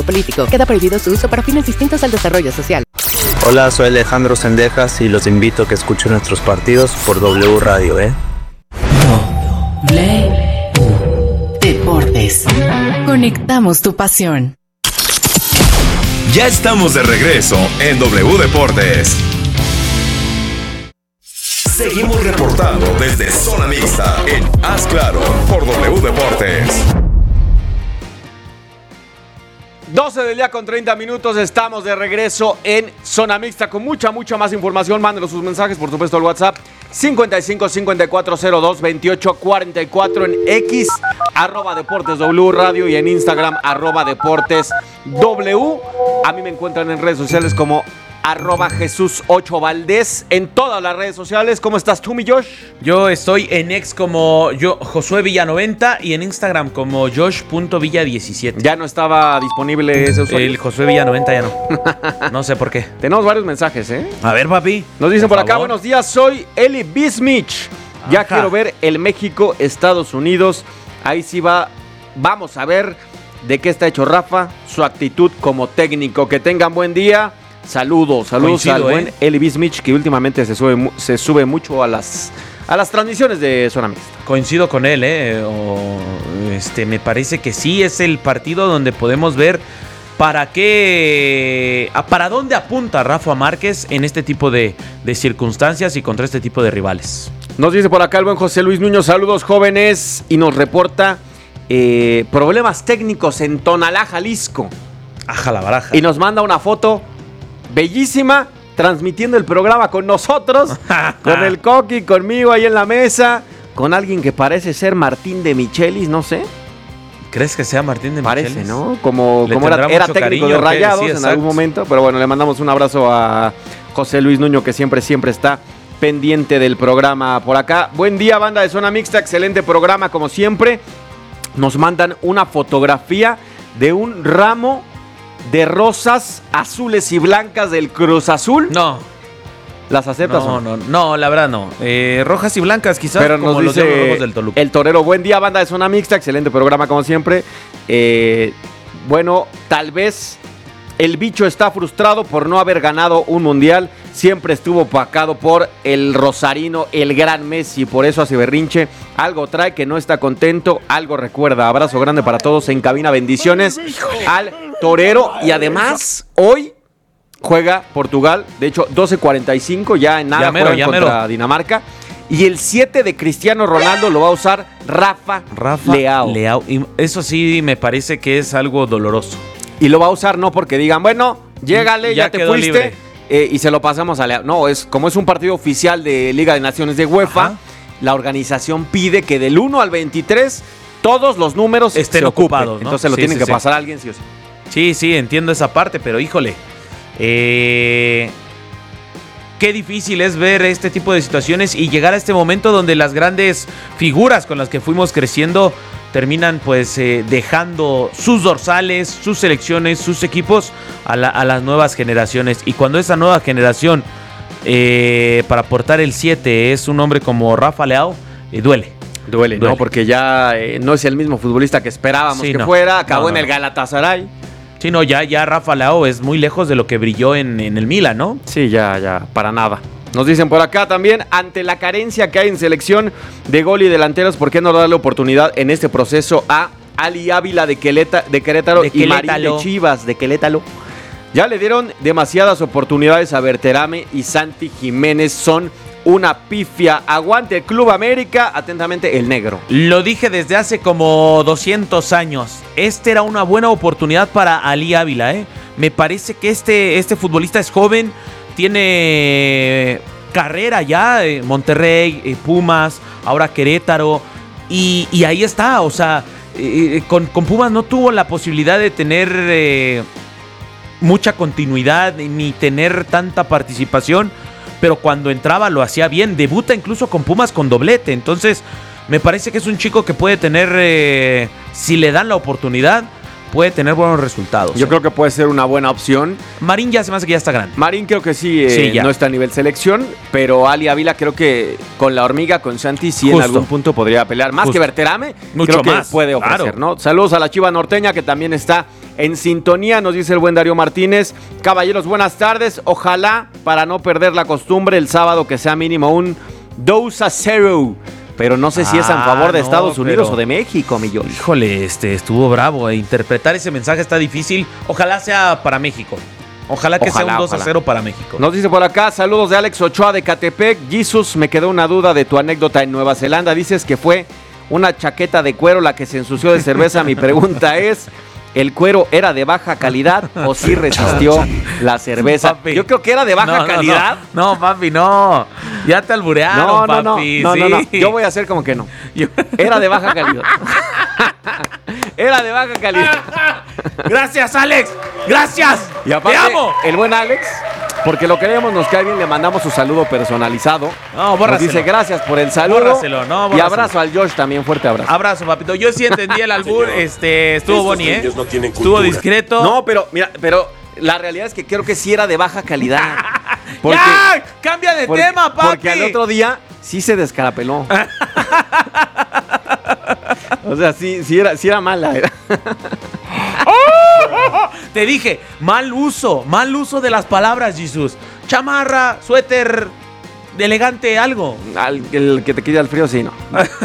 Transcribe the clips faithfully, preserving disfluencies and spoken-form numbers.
político. Queda prohibido su uso para fines distintos al desarrollo social. Hola, soy Alejandro Sendejas y los invito a que escuchen nuestros partidos por W Radio, ¿eh? W Deportes. Conectamos tu pasión. Ya estamos de regreso en W Deportes. Seguimos reportando desde Zona Mixta en Haz Claro por W Deportes. doce del día con treinta minutos, estamos de regreso en Zona Mixta con mucha, mucha más información. Mándenos sus mensajes, por supuesto, al WhatsApp cincuenta y cinco, cincuenta y cuatro cero dos, veintiocho cuarenta y cuatro, en X, arroba Deportes W Radio, y en Instagram, arroba Deportes W. A mí me encuentran en redes sociales como arroba Jesús ocho Valdés en todas las redes sociales. ¿Cómo estás tú, mi Josh? Yo estoy en X como yo, Josué Villa noventa, y en Instagram como Josh punto Villa diecisiete. Ya no estaba disponible ese usuario. El Josué Villa noventa ya no. No sé por qué. Tenemos varios mensajes, ¿eh? A ver, papi. Nos dicen por, por acá, favor. buenos días, soy Eli Bismich. Ya Ajá. quiero ver el México-Estados Unidos. Ahí sí va, vamos a ver de qué está hecho Rafa, su actitud como técnico. Que tengan buen día. Saludos, saludos Coincido, al buen ¿eh? Eli Bismich, que últimamente se sube, se sube mucho a las, a las transmisiones de Zona Mixta. Coincido con él, ¿eh? O, este, me parece que sí es el partido donde podemos ver para qué, para dónde apunta Rafa Márquez en este tipo de, de circunstancias y contra este tipo de rivales. Nos dice por acá el buen José Luis Nuño, saludos jóvenes, y nos reporta eh, problemas técnicos en Tonalá, Jalisco. Aja la baraja. Y nos manda una foto bellísima, transmitiendo el programa con nosotros, con el Coqui, conmigo ahí en la mesa, con alguien que parece ser Martín de Michelis, no sé. ¿Crees que sea Martín de Michelis? Parece, ¿no? Como, Le como era, tendrá era mucho técnico cariño, de Rayados ¿qué? Sí, en exacto. algún momento, pero bueno, le mandamos un abrazo a José Luis Nuño, que siempre, siempre está pendiente del programa por acá. Buen día, banda de Zona Mixta, excelente programa como siempre. Nos mandan una fotografía de un ramo de rosas azules y blancas del Cruz Azul. No. ¿Las aceptas No, o no? no, no, la verdad no. Eh, rojas y blancas quizás, Pero como nos los dice Diablos Rojos del Toluca. el Torero, buen día, banda de Zona Mixta, excelente programa como siempre. Eh, bueno, tal vez el bicho está frustrado por no haber ganado un mundial. Siempre estuvo opacado por el rosarino, el gran Messi, por eso hace berrinche. Algo trae que no está contento, algo recuerda. Abrazo grande para todos en cabina, bendiciones al Torero. Y además, hoy juega Portugal, de hecho, doce cuarenta y cinco, ya en nada Ya mero, juegan ya contra mero. Dinamarca. Y el siete de Cristiano Ronaldo lo va a usar Rafa, Rafa Leao. Leao. Y eso sí me parece que es algo doloroso. Y lo va a usar no porque digan, bueno, llégale, ya, Ya te quedó fuiste, libre. eh, y se lo pasamos a Leao. No, es como es un partido oficial de Liga de Naciones de UEFA, Ajá. la organización pide que del uno al veintitrés todos los números Estén se ocupen. ocupados, ¿no? Entonces lo Sí, tienen sí, que sí. pasar a alguien sí o sí. Sí, sí, entiendo esa parte, pero híjole. Eh, qué difícil es ver este tipo de situaciones y llegar a este momento donde las grandes figuras con las que fuimos creciendo terminan pues eh, dejando sus dorsales, sus selecciones, sus equipos a, la, a las nuevas generaciones. Y cuando esa nueva generación eh, para portar el siete es un hombre como Rafa Leao, eh, duele. Duele, Duele. ¿no? Porque ya eh, no es el mismo futbolista que esperábamos Sí, que no. fuera, acabó No, en no, el no. Galatasaray. Sí, no, ya, ya Rafa Leao es muy lejos de lo que brilló en, en el Milan, ¿no? Sí, ya, ya, para nada. Nos dicen por acá también, ante la carencia que hay en selección de gol y delanteros, ¿por qué no darle oportunidad en este proceso a Ali Ávila de, Queleta, de Querétaro De y Marín Querétalo. de Chivas de Querétaro? Ya le dieron demasiadas oportunidades a Berterame y Santi Jiménez, son una pifia. Aguante el Club América, atentamente el negro. Lo dije desde hace como doscientos años. Este era una buena oportunidad para Ali Ávila, ¿eh? Me parece que este, este futbolista es joven, tiene carrera ya, eh, Monterrey, eh, Pumas, ahora Querétaro, y, y ahí está, o sea, eh, con, con Pumas no tuvo la posibilidad de tener eh, mucha continuidad ni tener tanta participación, pero cuando entraba lo hacía bien, debuta incluso con Pumas con doblete, entonces me parece que es un chico que puede tener, eh, si le dan la oportunidad, puede tener buenos resultados. Yo ¿eh? creo que puede ser una buena opción. Marín ya se me hace que ya está grande. Marín creo que sí, eh, Sí, ya. no está a nivel selección, pero Ali Ávila creo que con la hormiga, con Santi, sí en Justo. algún punto podría pelear. Más Justo. que Berterame, Mucho creo que más, puede ofrecer, claro. ¿no? Saludos a la Chiva Norteña, que también está en sintonía, nos dice el buen Darío Martínez. Caballeros, buenas tardes. Ojalá, para no perder la costumbre, el sábado que sea mínimo un dos a cero. Pero no sé si es a favor de no, Estados Unidos pero... o de México, mi George. Híjole, este, estuvo bravo. Eh. Interpretar ese mensaje está difícil. Ojalá sea para México. Ojalá que ojalá, sea un dos a cero para México. Nos dice por acá, saludos de Alex Ochoa de Catepec. Jesus, me quedó una duda de tu anécdota en Nueva Zelanda. Dices que fue una chaqueta de cuero la que se ensució de cerveza. Mi pregunta es, ¿el cuero era de baja calidad o sí resistió la cerveza? Papi. Yo creo que era de baja no, no, calidad. No, no, papi, no. Ya te alburearon, no, no, papi. No, no, sí. no, no. Yo voy a hacer como que no. Era de baja calidad. Era de baja calidad. Gracias, Alex. Gracias. Y aparte, te amo. El buen Alex, porque lo queremos, nos cae bien, le mandamos su saludo personalizado. No, bórraselo. Nos dice gracias por el saludo. Bórraselo, no, bórraselo. Y abrazo al Josh también, fuerte abrazo. Abrazo, papito. Yo sí entendí el albur, este, estuvo Boni, ¿eh? No tienen estuvo cultura. discreto. No, pero, mira, pero la realidad es que creo que sí era de baja calidad. Porque, ¡Ya! ¡Cambia de porque, tema, papi! Porque al otro día sí se descarapeló. O sea, sí, sí era, sí era mala. Era. Te dije, mal uso, mal uso de las palabras, Jesús. Chamarra, suéter, elegante, algo. Al, el que te quita el frío, sí, no.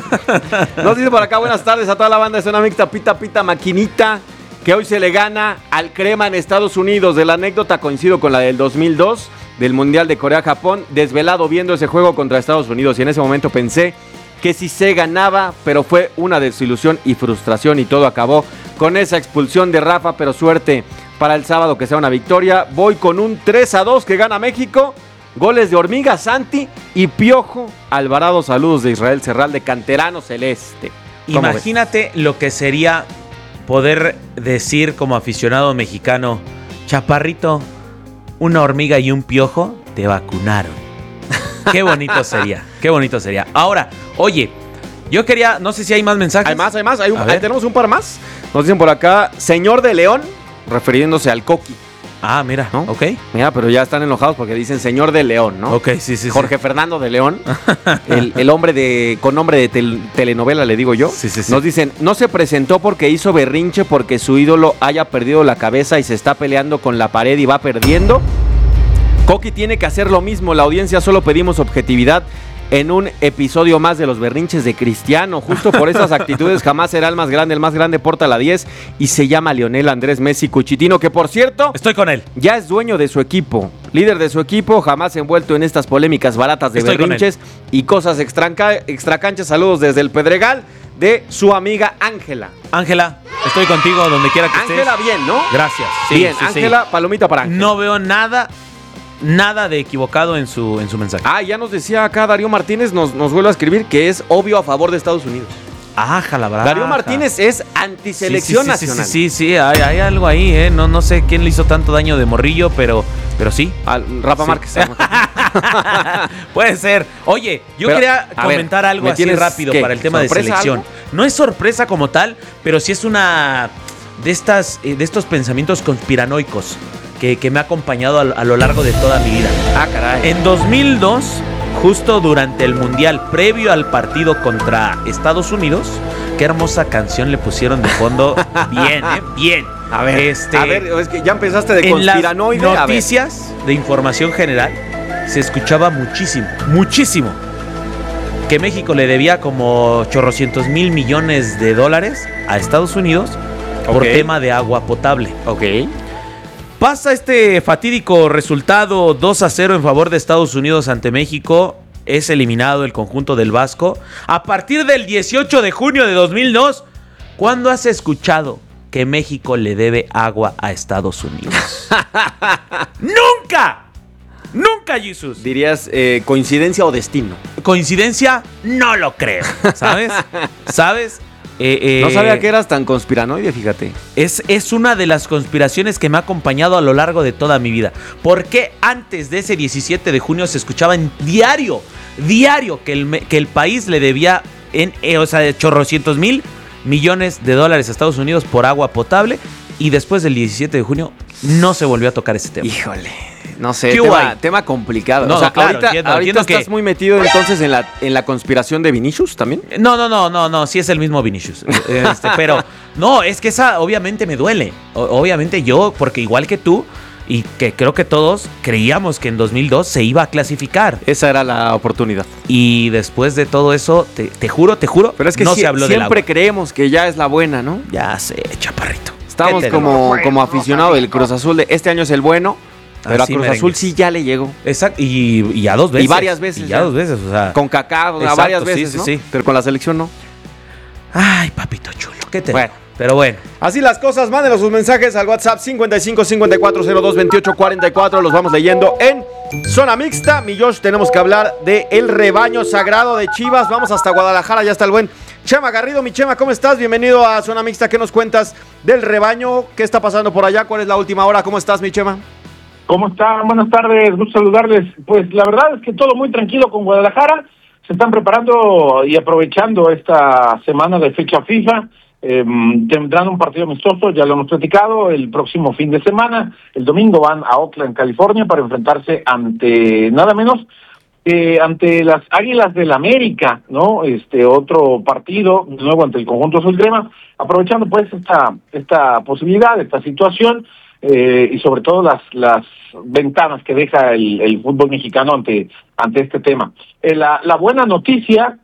Nos dice por acá, buenas tardes a toda la banda de Zona Mixta, pita, pita, maquinita, que hoy se le gana al Crema en Estados Unidos. De la anécdota coincido con la del dos mil dos, del Mundial de Corea-Japón, desvelado viendo ese juego contra Estados Unidos. Y en ese momento pensé que sí se ganaba, pero fue una desilusión y frustración y todo acabó con esa expulsión de Rafa, pero suerte para el sábado que sea una victoria. Voy con un tres a dos que gana México. Goles de Hormiga, Santi y Piojo Alvarado. Saludos de Israel Serral de Canterano Celeste. Imagínate ves? Lo que sería poder decir como aficionado mexicano, Chaparrito, una hormiga y un piojo te vacunaron. Qué bonito sería, qué bonito sería. Ahora, oye, yo quería, no sé si hay más mensajes. Hay más, hay más, hay un, ahí tenemos un par más. Nos dicen por acá, señor de León, refiriéndose al Coqui. Ah, mira, ¿no? Ok. Mira, pero ya están enojados porque dicen señor de León, ¿no? Ok, sí, sí. Jorge sí. Fernando de León, el, el hombre de, con nombre de tel, telenovela, le digo yo. Sí, sí, sí. Nos dicen, no se presentó porque hizo berrinche porque su ídolo haya perdido la cabeza y se está peleando con la pared y va perdiendo. Coqui tiene que hacer lo mismo, la audiencia solo pedimos objetividad en un episodio más de los berrinches de Cristiano. Justo por esas actitudes jamás será el más grande, el más grande porta la diez y se llama Lionel Andrés Messi Cuchitino, que por cierto, estoy con él. Ya es dueño de su equipo, líder de su equipo, jamás envuelto en estas polémicas baratas de estoy berrinches y cosas extracanchas. Saludos desde el Pedregal de su amiga Ángela. Ángela, estoy contigo donde quiera que estés. Ángela, bien, ¿no? Gracias. Sí, bien, Ángela, sí. Palomita para Ángela. No veo nada Nada de equivocado en su, en su mensaje. Ah, ya nos decía acá Darío Martínez, nos, nos vuelve a escribir que es obvio a favor de Estados Unidos. Ah, jalabrá. Darío Martínez es antiselección sí, sí, sí, nacional. Sí, sí, sí, hay, hay algo ahí, ¿eh? No, no sé quién le hizo tanto daño de morrillo, pero, pero sí. Al Rafa sí. Márquez. Puede ser. Oye, yo pero, quería comentar ver, algo así rápido ¿qué? Para el tema de selección. Algo? No es sorpresa como tal, pero sí es una de estas, de estos pensamientos conspiranoicos. Que, que me ha acompañado a, a lo largo de toda mi vida. Ah, caray. En dos mil dos, justo durante el Mundial, previo al partido contra Estados Unidos, qué hermosa canción le pusieron de fondo. Bien, ¿eh? Bien. A ver, este, a ver, es que ya empezaste de conspiranoide. En las noticias de información general se escuchaba muchísimo, muchísimo, que México le debía como chorrocientos mil millones de dólares a Estados Unidos por okay. tema de agua potable. Ok. Pasa este fatídico resultado dos a cero en favor de Estados Unidos ante México. Es eliminado el conjunto del Vasco. A partir del dieciocho de junio de dos mil dos, ¿cuándo has escuchado que México le debe agua a Estados Unidos? ¡Nunca! ¡Nunca, Jesús! ¿Dirías eh, coincidencia o destino? ¿Coincidencia? No lo creo. ¿Sabes? ¿Sabes? Eh, eh, no sabía que eras tan conspiranoide, fíjate. Es, es una de las conspiraciones que me ha acompañado a lo largo de toda mi vida. Porque antes de ese diecisiete de junio se escuchaba en diario, diario, que el, que el país le debía, en, eh, o sea, chorrocientos mil millones de dólares a Estados Unidos por agua potable. y después del diecisiete de junio no se volvió a tocar ese tema. Híjole, no sé, tema, tema complicado. No, o sea, claro, ahorita, entiendo, ahorita entiendo estás que... muy metido entonces en la, en la conspiración de Vinicius también. No, no, no, no, no, sí es el mismo Vinicius. Este, pero no, es que esa obviamente me duele. O, obviamente yo, porque igual que tú, y que creo que todos creíamos que en dos mil dos se iba a clasificar. Esa era la oportunidad. Y después de todo eso, te, te juro, te juro, pero es que no si, se habló del agua. Siempre creemos que ya es la buena, ¿no? Ya sé, chaparrito. Estamos como, como aficionado del Cruz Azul de este año es el bueno, pero Así a Cruz merengues. Azul sí ya le llegó. Exacto, y, y a dos veces. Y varias veces. Y ya, ya dos veces, o sea. Con Kaká, a varias veces, sí, ¿no? sí, sí. Pero con la selección no. Ay, papito chulo, ¿qué te Bueno. digo? Pero bueno. Así las cosas, mándenos sus mensajes al WhatsApp cincuenta y cinco cincuenta y cuatro cero dos veintiocho cuarenta y cuatro. Los vamos leyendo en Zona Mixta. Mi Josh, tenemos que hablar de el rebaño sagrado de Chivas. Vamos hasta Guadalajara, ya está el buen Chema Garrido. Mi Chema, ¿cómo estás? Bienvenido a Zona Mixta. ¿Qué nos cuentas del rebaño? ¿Qué está pasando por allá? ¿Cuál es la última hora? ¿Cómo estás, mi Chema? ¿Cómo están? Buenas tardes, gusto saludarles. Pues la verdad es que todo muy tranquilo con Guadalajara. Se están preparando y aprovechando esta semana de fecha FIFA. Eh, tendrán un partido amistoso, ya lo hemos platicado, el próximo fin de semana. El domingo van a Oakland, California, para enfrentarse ante nada menos eh, ante las Águilas del América, ¿no? Este otro partido, de nuevo ante el conjunto azul crema, aprovechando pues esta esta posibilidad, esta situación. Eh, y sobre todo las las ventanas que deja el, el fútbol mexicano ante ante este tema. Eh, la, la buena noticia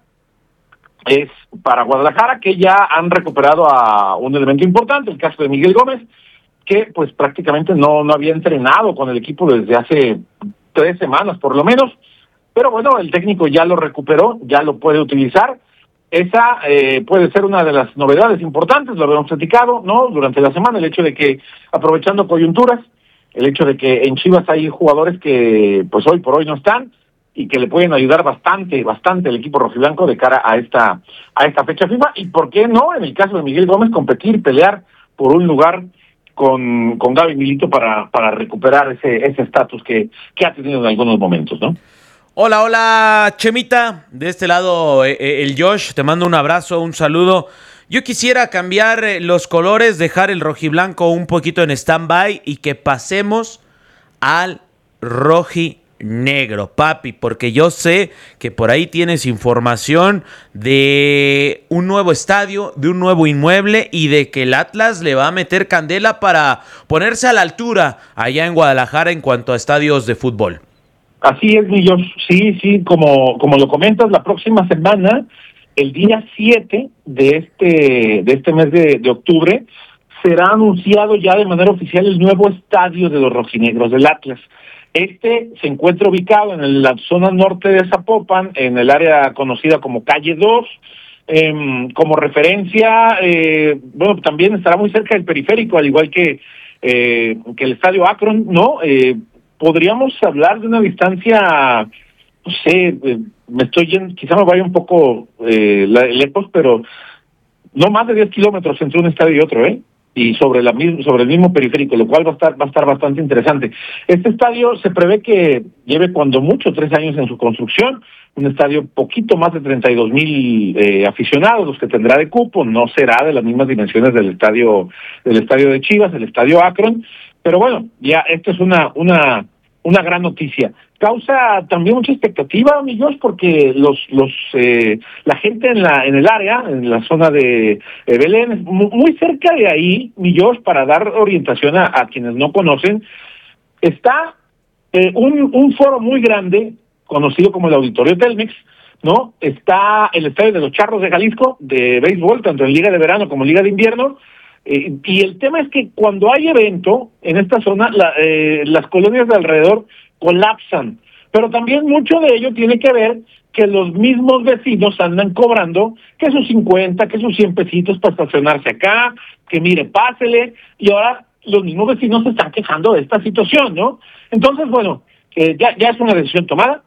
es para Guadalajara, que ya han recuperado a un elemento importante, el caso de Miguel Gómez, que pues prácticamente no, no había entrenado con el equipo desde hace tres semanas por lo menos, pero bueno, el técnico ya lo recuperó, ya lo puede utilizar. Esa eh, puede ser una de las novedades importantes, lo habíamos platicado, ¿no? Durante la semana, el hecho de que, aprovechando coyunturas, el hecho de que en Chivas hay jugadores que, pues hoy por hoy no están, y que le pueden ayudar bastante, bastante el equipo rojiblanco de cara a esta, a esta fecha FIFA, y por qué no, en el caso de Miguel Gómez, competir, pelear por un lugar con, con Gaby Milito para, para recuperar ese, ese estatus que, que ha tenido en algunos momentos, ¿no? Hola, hola, Chemita. De este lado, eh, el Josh, te mando un abrazo, un saludo. Yo quisiera cambiar eh, los colores, dejar el rojiblanco un poquito en stand-by y que pasemos al rojinegro, papi, porque yo sé que por ahí tienes información de un nuevo estadio, de un nuevo inmueble y de que el Atlas le va a meter candela para ponerse a la altura allá en Guadalajara en cuanto a estadios de fútbol. Así es, mi Josh. Sí, sí, como, como lo comentas, la próxima semana, el día siete de este, de este mes de, de octubre, será anunciado ya de manera oficial el nuevo estadio de los rojinegros del Atlas. Este se encuentra ubicado en la zona norte de Zapopan, en el área conocida como Calle dos. Eh, como referencia, eh, bueno, también estará muy cerca del periférico, al igual que, eh, que el estadio Akron, ¿no? Eh, podríamos hablar de una distancia, no sé, eh, me estoy yendo, quizá me vaya un poco eh, la, lejos, pero no más de diez kilómetros entre un estadio y otro, ¿eh? Y sobre la sobre el mismo periférico, lo cual va a estar va a estar bastante interesante. Este estadio se prevé que lleve cuando mucho tres años en su construcción, un estadio poquito más de treinta y dos mil eh, aficionados, los que tendrá de cupo, no será de las mismas dimensiones del estadio del estadio de Chivas, el estadio Akron, pero bueno, ya esto es una una una gran noticia. Causa también mucha expectativa, amigos, porque los los eh, la gente en la en el área, en la zona de eh, Belén, muy cerca de ahí, amigos, para dar orientación a, a quienes no conocen, está eh, un un foro muy grande conocido como el Auditorio Telmex, ¿no? Está el estadio de los Charros de Jalisco de béisbol, tanto en liga de verano como en liga de invierno. Eh, y el tema es que cuando hay evento en esta zona, la, eh, las colonias de alrededor colapsan, pero también mucho de ello tiene que ver que los mismos vecinos andan cobrando que sus cincuenta, que sus cien pesitos para estacionarse acá, que mire, pásele, y ahora los mismos vecinos se están quejando de esta situación, ¿no? Entonces, bueno, eh, ya, ya es una decisión tomada,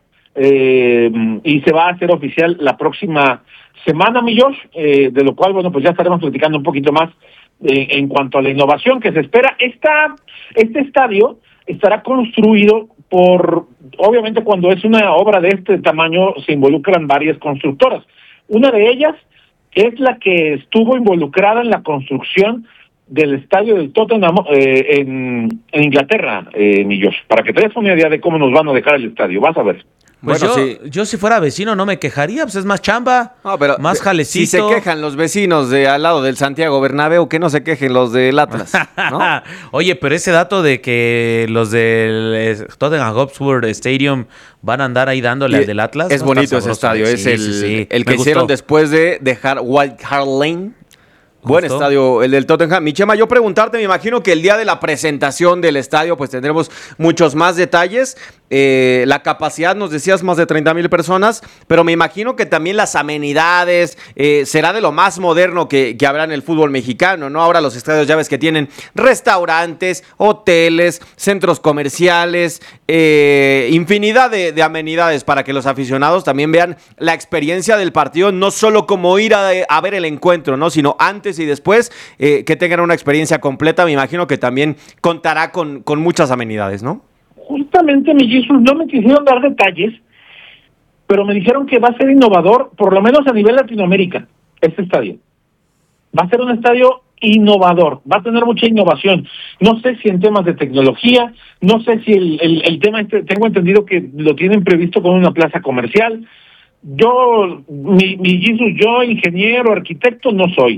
eh, y se va a hacer oficial la próxima semana, mi Josh, eh, de lo cual, bueno, pues ya estaremos platicando un poquito más Eh, en cuanto a la innovación que se espera. Esta, este estadio estará construido por, obviamente cuando es una obra de este tamaño se involucran varias constructoras. Una de ellas es la que estuvo involucrada en la construcción del estadio del Tottenham eh, en, en Inglaterra, eh, mi Josh, para que te des una idea de cómo nos van a dejar el estadio, vas a ver. Pues Bueno, yo, sí. yo si fuera vecino no me quejaría, pues es más chamba, No, pero más de- jalecito. Si se quejan los vecinos de al lado del Santiago Bernabéu, que no se quejen los del Atlas, ¿no? Oye, pero ese dato de que los del eh, Tottenham Hotspur Stadium van a andar ahí dándole Y al del Atlas. Es ¿no? bonito Está ese sabroso, estadio, ¿eh? es Sí, el, sí, sí. el Me que hicieron gustó. después de dejar White Hart Lane. Buen ¿Gustó? estadio el del Tottenham. Mi Chema, yo preguntarte, me imagino que el día de la presentación del estadio pues tendremos muchos más detalles. Eh, la capacidad, nos decías, más de treinta mil personas, pero me imagino que también las amenidades eh, será de lo más moderno que, que habrá en el fútbol mexicano, ¿no? Ahora los estadios ya ves que tienen restaurantes, hoteles, centros comerciales, eh, infinidad de, de amenidades para que los aficionados también vean la experiencia del partido, no solo como ir a, a ver el encuentro, ¿no? Sino antes y después, eh, que tengan una experiencia completa. Me imagino que también contará con, con muchas amenidades, ¿no? Justamente, mi Jesús, no me quisieron dar detalles, pero me dijeron que va a ser innovador, por lo menos a nivel Latinoamérica, este estadio. Va a ser un estadio innovador, va a tener mucha innovación. No sé si en temas de tecnología, no sé si el, el, el tema, este, tengo entendido que lo tienen previsto con una plaza comercial. Yo, mi, mi Jesús, yo ingeniero, arquitecto, no soy.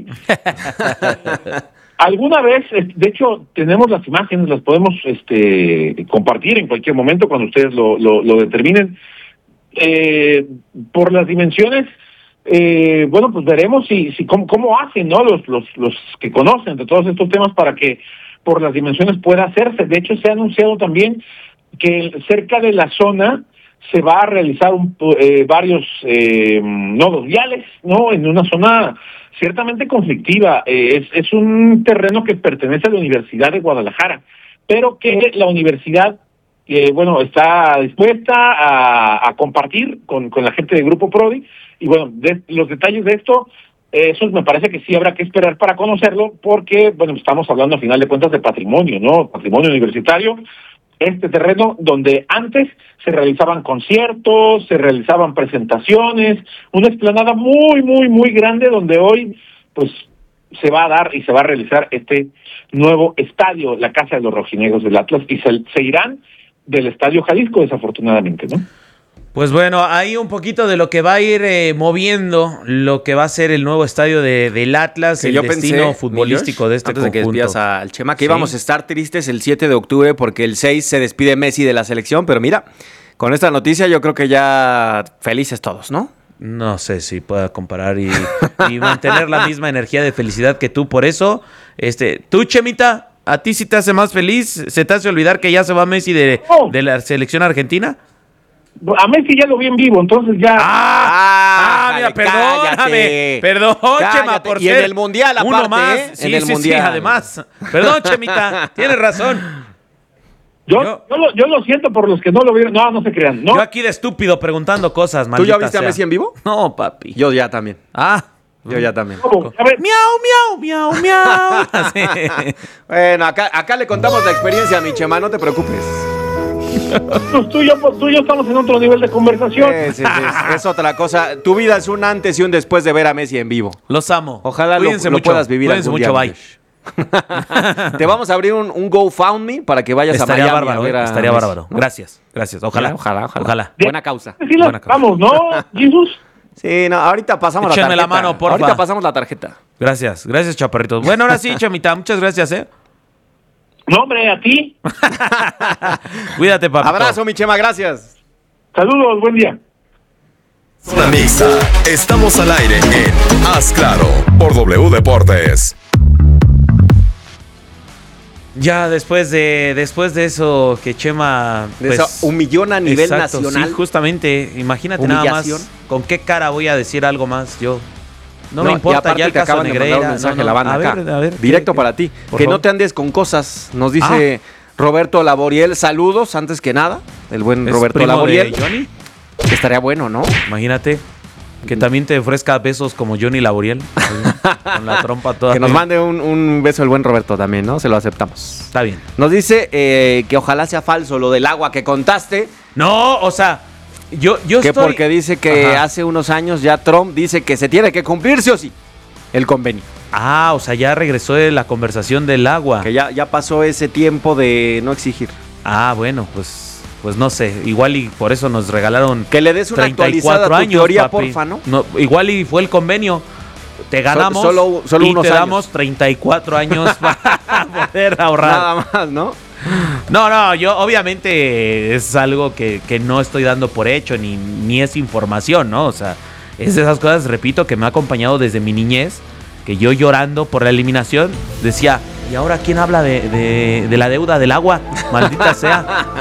Alguna vez, de hecho, tenemos las imágenes, las podemos este, compartir en cualquier momento cuando ustedes lo, lo, lo determinen. Eh, por las dimensiones, eh, bueno, pues veremos si, si cómo, cómo hacen, ¿no? Los, los, los que conocen de todos estos temas para que por las dimensiones pueda hacerse. De hecho, se ha anunciado también que cerca de la zona se va a realizar un, eh, varios eh, nodos viales, ¿no? En una zona ciertamente conflictiva. Eh, es, es un terreno que pertenece a la Universidad de Guadalajara, pero que la universidad, eh, bueno, está dispuesta a, a compartir con, con la gente del Grupo Prodi. Y bueno, de, los detalles de esto, eh, eso me parece que sí habrá que esperar para conocerlo, porque, bueno, estamos hablando a final de cuentas de patrimonio, ¿no? Patrimonio universitario. Este terreno donde antes se realizaban conciertos, se realizaban presentaciones, una explanada muy, muy, muy grande donde hoy pues se va a dar y se va a realizar este nuevo estadio, la Casa de los Rojinegros del Atlas, y se, se irán del Estadio Jalisco, desafortunadamente, ¿no? Pues bueno, hay un poquito de lo que va a ir eh, moviendo lo que va a ser el nuevo estadio de, del Atlas, Que el yo destino pensé, futbolístico Josh, de este antes de que conjunto. despidas al Chema, que Sí. íbamos a estar tristes el siete de octubre porque el seis se despide Messi de la selección, pero mira, con esta noticia yo creo que ya felices todos, ¿no? No sé si pueda comparar y, y mantener la misma energía de felicidad que tú. Por eso, este, tú, Chemita, ¿a ti sí te hace más feliz? ¿Se te hace olvidar que ya se va Messi de, No. de la selección argentina? A Messi ya lo vi en vivo, entonces ya... Ah, mira, jale, perdóname. cállate. Perdón, Cállate. Chema, por Y ser en el Mundial, uno aparte, más. ¿eh? Sí, En el sí, Mundial. sí, además. Perdón, Chemita, tienes razón. Yo, yo- yo, lo, yo lo siento por los que no lo vieron. No, no se crean. No, Yo aquí de estúpido preguntando cosas, ¿Tú maldita ya viste a sea. Messi en vivo? No, papi. Yo ya también. Ah. Yo ya también. ¿cómo? A ver, Miau, miau, miau, miau. Así. Bueno, acá, acá le contamos la experiencia a mi Chema, no te preocupes. pues tú, y yo, pues tú y yo estamos en otro nivel de conversación. Es, es, es- es otra cosa. Tu vida es un antes y un después de ver a Messi en vivo. Los amo. Ojalá lo, Cuídense lo mucho. puedas vivir Cuídense algún mucho, día, bye. Josh. Te vamos a abrir un, un GoFundMe para que vayas Estaría a Miami bárbaro, a ver eh, a estaría Messi, bárbaro. ¿no? Gracias, gracias. Ojalá, Ojalá, ojalá. Ojalá. Buena causa. Sí, la Buena cosa. vamos, ¿no, Jesús? Sí, no, ahorita pasamos Échenme la la tarjeta. mano, porfa. Ahorita pasamos la tarjeta. Gracias, gracias, chaparritos. Bueno, ahora sí, Chamita, muchas gracias, ¿eh? No, hombre, a ti. Cuídate, papito. Abrazo, mi Chema, gracias. Saludos, buen día. Zona Mixta. Estamos al aire en Haz Claro por W Deportes. Ya después de después de eso que Chema De pues, esa humillón a nivel exacto, nacional. sí, justamente, imagínate nada más Humillación. con qué cara voy a decir algo más yo. No, No, me y importa aparte ya el te caso acaban de mandar Negreira. un mensaje no, no. la banda a acá. ver, a ver, Directo ¿qué- para ti. por Que favor? no te andes con cosas. Nos dice Roberto Laboriel. Saludos, antes que nada. El buen ¿Es Roberto primo Laboriel. de Johnny? Que estaría bueno, ¿no? Imagínate que también te ofrezca besos como Johnny Laboriel, con la trompa toda. Que nos mande un, un beso el buen Roberto también, ¿no? Se lo aceptamos. Está bien. Nos dice eh, que ojalá sea falso lo del agua que contaste. No, o sea, yo, yo Que estoy... porque dice que Ajá. hace unos años ya Trump dice que se tiene que cumplir sí o sí el convenio. Ah, o sea, ya regresó de la conversación del agua. Que ya, ya pasó ese tiempo de no exigir. Ah, bueno, pues, pues no sé. Igual y por eso nos regalaron que le des una actualizada a tu años, teoría, papi. porfa, ¿no? ¿no? Igual y fue el convenio. Te ganamos solo, solo y unos te años. damos treinta y cuatro años para poder ahorrar. Nada más, ¿no? No, no, yo obviamente es algo que, que no estoy dando por hecho, ni, ni es información, ¿no? O sea, es de esas cosas, repito, que me ha acompañado desde mi niñez, que yo llorando por la eliminación decía, ¿y ahora quién habla de, de, de la deuda del agua? Maldita sea.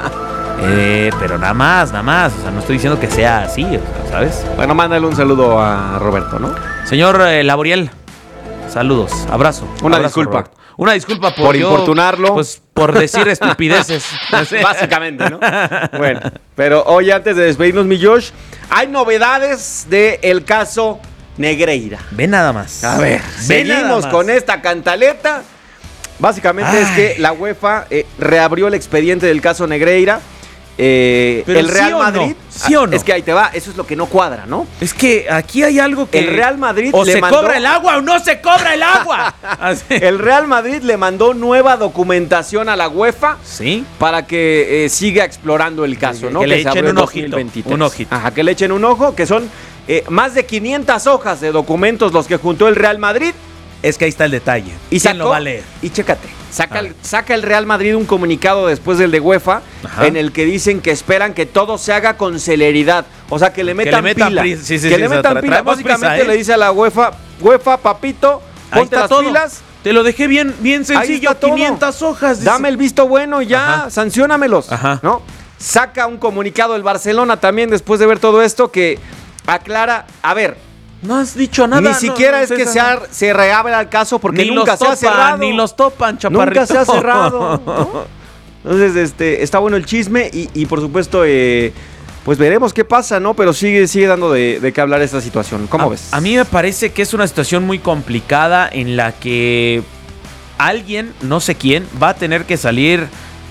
Eh, pero nada más, nada más, o sea, no estoy diciendo que sea así, o sea, ¿sabes? Bueno, mándale un saludo a Roberto, ¿no? Señor eh, Laboriel, saludos, abrazo. Una abrazo, disculpa. Roberto. Una disculpa por, por yo, importunarlo. Pues por decir estupideces. Básicamente, ¿no? Bueno, pero hoy antes de despedirnos, mi Josh, hay novedades del caso Negreira. Ve nada más. A ver, Ve nada seguimos más. con esta cantaleta. Básicamente Ay. es que la UEFA eh, reabrió el expediente del caso Negreira. Eh, Pero el Real ¿sí o no? Madrid. ¿Sí o no? Es que ahí te va, eso es lo que no cuadra, ¿no? Es que aquí hay algo que... El Real Madrid o le se mandó- cobra el agua o no se cobra el agua. Así. El Real Madrid le mandó nueva documentación a la UEFA Sí. para que eh, siga explorando el caso, Que- ¿no? que le se echen abrió en un ojito, dos mil veintitrés. un ojito. Ajá, que le echen un ojo, que son eh, más de quinientas hojas de documentos los que juntó el Real Madrid. Es que ahí está el detalle. Y ¿Quién sacó, lo va a leer? Y chécate, saca A el, ver. saca el Real Madrid un comunicado después del de UEFA, Ajá. en el que dicen que esperan que todo se haga con celeridad. O sea, que le metan, le metan pila. prisa. Sí, sí, que sí, le o sea, metan tra- pila. traemos Básicamente prisa, ¿eh? le dice a la UEFA, UEFA, papito, Ahí ponte está las todo. pilas. Te lo dejé bien, bien Ahí sencillo. está todo. quinientas hojas. dice. Dame el visto bueno y ya, Ajá. sanciónamelos. Ajá. ¿No? Saca un comunicado el Barcelona también después de ver todo esto que aclara, a ver, No has dicho nada. ni no, siquiera no, es que César. se, ha- se reabra el caso porque Ni nunca los se ha topan, cerrado. Ni los topan, chaparrito. Nunca se ha cerrado. ¿no? Entonces, este, está bueno el chisme y, y por supuesto, eh, pues veremos qué pasa, ¿no? Pero sigue, sigue dando de, de qué hablar esta situación. ¿Cómo a, ves? A mí me parece que es una situación muy complicada en la que alguien, no sé quién, va a tener que salir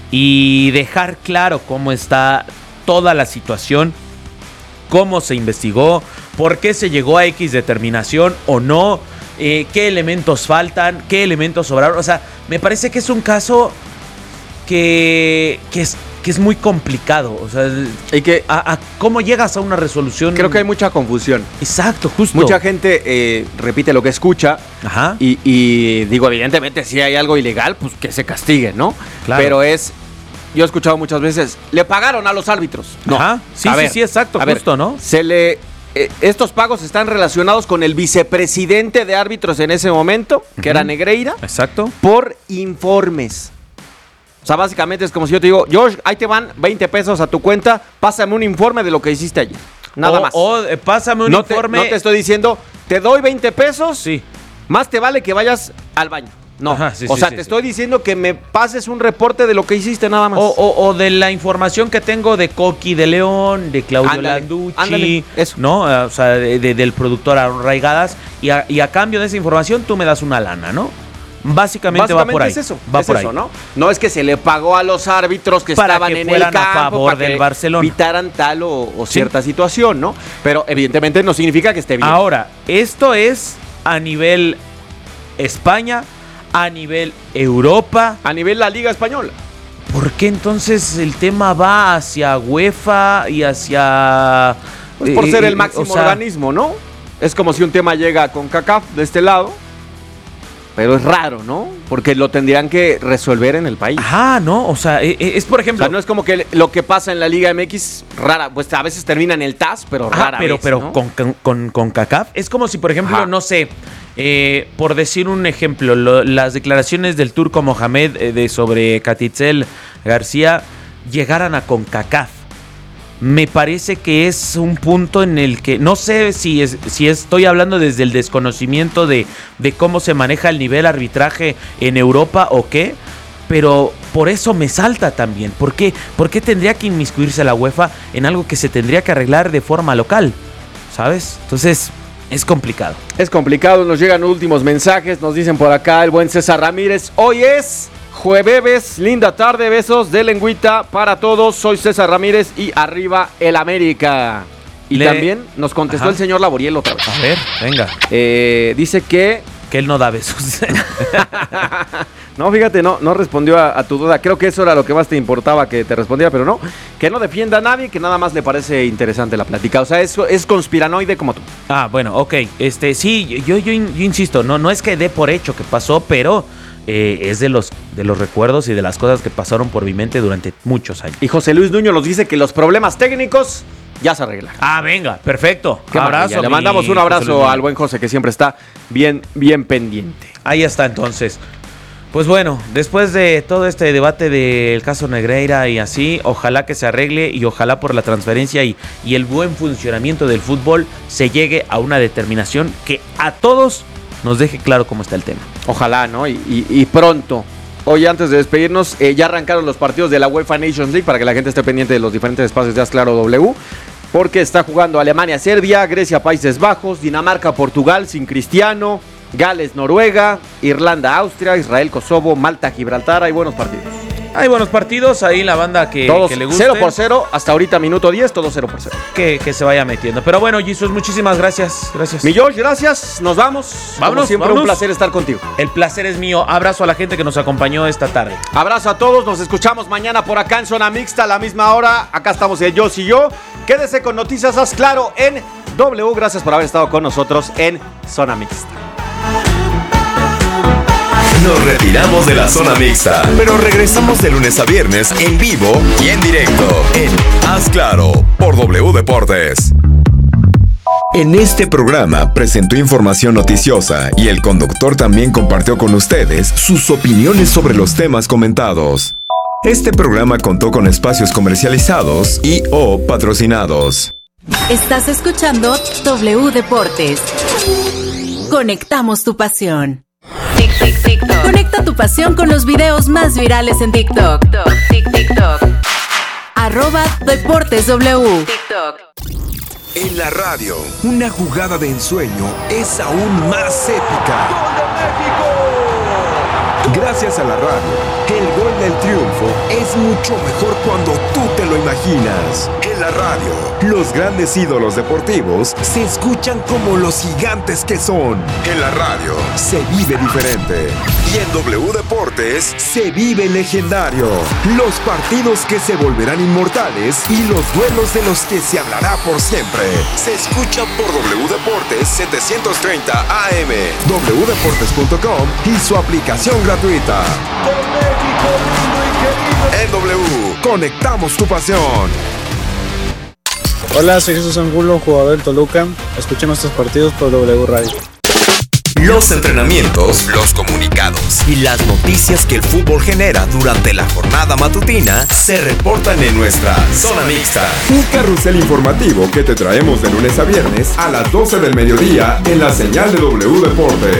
y dejar claro cómo está toda la situación, cómo se investigó, por qué se llegó a X determinación o no, eh, qué elementos faltan, qué elementos sobraron. O sea, me parece que es un caso que, que, es, que es muy complicado. O sea, Y que a, a ¿cómo llegas a una resolución? creo que hay mucha confusión. Exacto, justo. Mucha gente eh, repite lo que escucha. Ajá. Y, y digo, evidentemente, si hay algo ilegal, pues que se castigue, ¿no? Claro. Pero es, yo he escuchado muchas veces, le pagaron a los árbitros. No. Ajá. Sí, A sí, ver, sí, exacto, a ver, justo, ¿no? Se le, eh, estos pagos están relacionados con el vicepresidente de árbitros en ese momento, que Ujú. era Negreira, Exacto. por informes. O sea, básicamente es como si yo te digo, Josh, ahí te van veinte pesos a tu cuenta, pásame un informe de lo que hiciste ayer. Nada o, más. O eh, pásame un no, te, informe. no te estoy diciendo, te doy veinte pesos, Sí. más te vale que vayas al baño. No, Ajá, sí, o sí, sea, sí, te sí. estoy diciendo que me pases un reporte de lo que hiciste nada más. O, o- o de la información que tengo de Coqui de León, de Claudio Ándale, Landucci, ándale, eso. ¿no? O sea, de- de- del productor Arraigadas. Y a, y a cambio de esa información tú me das una lana, ¿no? Básicamente, va por ahí. es eso, Va es por eso, ahí. ¿no? No es que se le pagó a los árbitros que Para estaban que en fueran el a campo favor para del que Barcelona. pitaran tal o, o Sí. cierta situación, ¿no? Pero evidentemente no significa que esté bien. Ahora, esto es a nivel España, a nivel Europa. A nivel la Liga Española. ¿Por qué entonces el tema va hacia UEFA y hacia... Pues por eh, ser eh, el máximo o sea, organismo, ¿no? Es como si un tema llega con CACAF de este lado, pero es raro, ¿no? Porque lo tendrían que resolver en el país. Ajá, ¿no? O sea, eh, eh, es por O ejemplo... sea, no es como que lo que pasa en la Liga M X, rara, pues a veces termina en el T A S, pero Ajá, rara pero, vez, pero ¿no? con, con, con, con CACAF. Es como si, por ejemplo, Ajá. no sé, eh, por decir un ejemplo, lo- las declaraciones del turco Mohamed eh, de, sobre Catitzel García llegaran a CONCACAF. Me parece que es un punto en el que no sé si, es, si estoy hablando desde el desconocimiento de, de cómo se maneja el nivel arbitraje en Europa o qué, pero por eso me salta también. ¿Por qué? ¿Por qué tendría que inmiscuirse la UEFA en algo que se tendría que arreglar de forma local? ¿Sabes? Entonces, es complicado. Es complicado, nos llegan últimos mensajes, nos dicen por acá el buen César Ramírez. Hoy es jueves, linda tarde, besos de lengüita para todos. Soy César Ramírez y arriba el América. Y Le- también nos contestó Ajá. el señor Laboriel otra vez. A ver, venga. Eh, dice que que él no da besos. No, fíjate, no, no respondió a, a tu duda. Creo que eso era lo que más te importaba que te respondiera, pero no. Que no defienda a nadie, que nada más le parece interesante la plática. O sea, es, es conspiranoide como tú. Ah, bueno, ok. Este, sí, yo, yo, yo insisto, no, no es que dé por hecho que pasó, pero eh, es de los, de los recuerdos y de las cosas que pasaron por mi mente durante muchos años. Y José Luis Nuño nos dice que los problemas técnicos ya se arreglan. Ah, venga, perfecto. Qué abrazo. Le mandamos un abrazo al buen José, que siempre está bien, bien pendiente. Ahí está, entonces. Pues bueno, después de todo este debate del caso Negreira y así, ojalá que se arregle y ojalá por la transferencia y, y el buen funcionamiento del fútbol se llegue a una determinación que a todos nos deje claro cómo está el tema. Ojalá, ¿no? Y, y, y pronto. Hoy, antes de despedirnos, eh, ya arrancaron los partidos de la UEFA Nations League para que la gente esté pendiente de los diferentes espacios de Asclaro W, porque está jugando Alemania, Serbia, Grecia, Países Bajos, Dinamarca, Portugal sin Cristiano, Gales, Noruega, Irlanda, Austria, Israel, Kosovo, Malta, Gibraltar. Hay buenos partidos. Hay buenos partidos, ahí la banda que, todos que le guste. cero por cero, hasta ahorita minuto diez, todo cero por cero. Que, que se vaya metiendo. Pero bueno, Jesus, muchísimas gracias. Gracias. Mi George, gracias. Nos vamos. Vámonos, Como siempre, vámonos. Un placer estar contigo. El placer es mío. Abrazo a la gente que nos acompañó esta tarde. Abrazo a todos. Nos escuchamos mañana por acá en Zona Mixta a la misma hora. Acá estamos el Jos y yo. Quédese con Noticias Haz Claro en W. Gracias por haber estado con nosotros en Zona Mixta. Nos retiramos de la zona mixta, pero regresamos de lunes a viernes en vivo y en directo en Haz Claro por W Deportes. En este programa presentó información noticiosa y el conductor también compartió con ustedes sus opiniones sobre los temas comentados. Este programa contó con espacios comercializados y o patrocinados. Estás escuchando W Deportes. Conectamos tu pasión. Tic, tic, TikTok. Conecta tu pasión con los videos más virales en TikTok. Tic, TikTok. Arroba Deportes W. TikTok. En la radio, una jugada de ensueño es aún más épica. ¡Gol de México! Gracias a la radio, el gol del triunfo es mucho mejor cuando tú te lo imaginas. En la radio, los grandes ídolos deportivos se escuchan como los gigantes que son. En la radio, se vive diferente. Y en W Deportes, se vive legendario. Los partidos que se volverán inmortales y los duelos de los que se hablará por siempre. Se escuchan por W Deportes setecientos treinta A M, w deportes punto com y su aplicación gratuita. En W, conectamos tu pasión. Hola, soy Jesús Angulo, jugador del Toluca. Escuchen nuestros partidos por W Radio. Los entrenamientos, los comunicados y las noticias que el fútbol genera durante la jornada matutina se reportan en nuestra Zona Mixta. Un carrusel informativo que te traemos de lunes a viernes a las doce del mediodía en la señal de W Deportes.